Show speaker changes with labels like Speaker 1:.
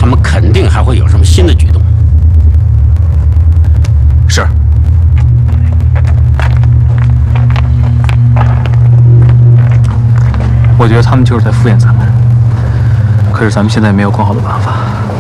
Speaker 1: 们肯定还会有什么新的举动。
Speaker 2: 是。我觉得他们就是在敷衍咱们，可是咱们现在没有更好的办法。